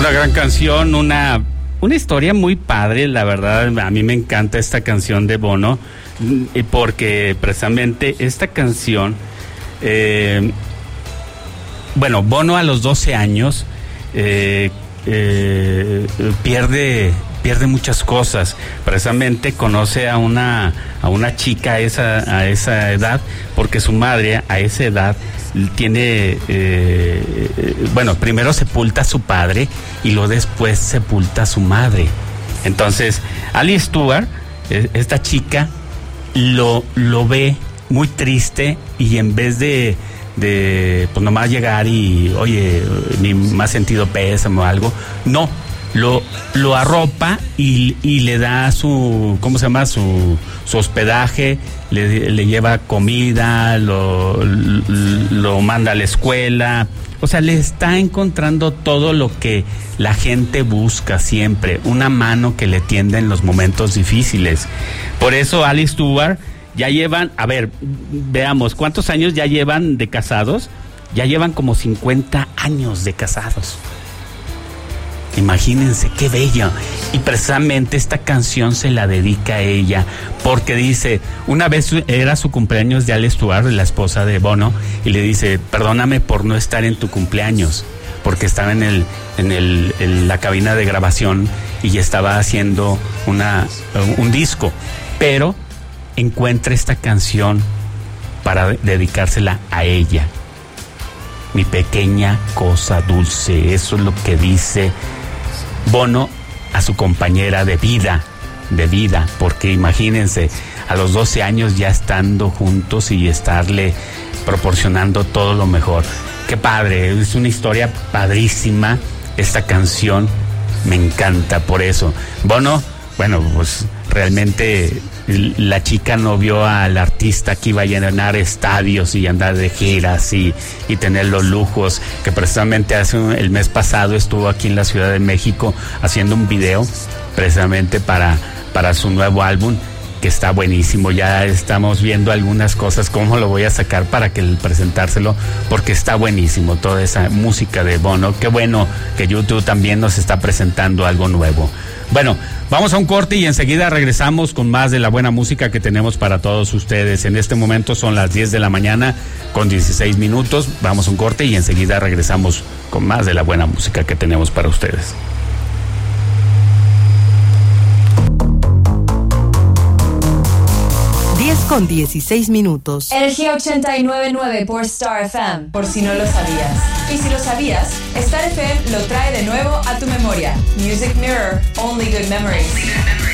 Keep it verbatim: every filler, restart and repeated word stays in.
Una gran canción, una, una historia muy padre, la verdad. A mí me encanta esta canción de Bono, porque precisamente esta canción, eh, bueno, Bono a los doce años eh, eh, pierde... pierde muchas cosas. Precisamente conoce a una a una chica a esa a esa edad, porque su madre a esa edad tiene eh, bueno, primero sepulta a su padre y luego después sepulta a su madre. Entonces Alice Stewart, esta chica, lo lo ve muy triste, y en vez de de pues nomás llegar y oye, ni más sentido pésame o algo, no, Lo, lo arropa y, y le da su, ¿cómo se llama? Su, su hospedaje, le, le lleva comida, lo, lo manda a la escuela. O sea, le está encontrando todo lo que la gente busca siempre, una mano que le tienda en los momentos difíciles. Por eso Alice Stewart ya llevan, a ver, veamos, ¿cuántos años ya llevan de casados? Ya llevan como cincuenta años de casados. Imagínense qué bella. Y precisamente esta canción se la dedica a ella, porque dice, una vez era su cumpleaños de Alice Stewart, la esposa de Bono, y le dice, perdóname por no estar en tu cumpleaños, porque estaba en el en el en la cabina de grabación y estaba haciendo una un disco, pero encuentra esta canción para dedicársela a ella. Mi pequeña cosa dulce, eso es lo que dice Bono a su compañera de vida, de vida, porque imagínense, a los doce años ya estando juntos y estarle proporcionando todo lo mejor. Qué padre, es una historia padrísima esta canción, me encanta por eso. Bono, bueno, pues realmente la chica no vio al artista que iba a llenar estadios y andar de giras y, y tener los lujos, que precisamente hace un, el mes pasado estuvo aquí en la Ciudad de México haciendo un video precisamente para, para su nuevo álbum, que está buenísimo. Ya estamos viendo algunas cosas, cómo lo voy a sacar para que presentárselo, porque está buenísimo toda esa música de Bono. Qué bueno que YouTube también nos está presentando algo nuevo. Bueno, vamos a un corte y enseguida regresamos con más de la buena música que tenemos para todos ustedes. En este momento son las diez de la mañana con dieciséis minutos. Vamos a un corte y enseguida regresamos con más de la buena música que tenemos para ustedes. diez con dieciséis minutos. Energía ochenta y nueve punto nueve por Star F M, por si no lo sabías. Y si lo sabías, Star F M lo trae de nuevo a tu memoria. Music Mirror, only good memories.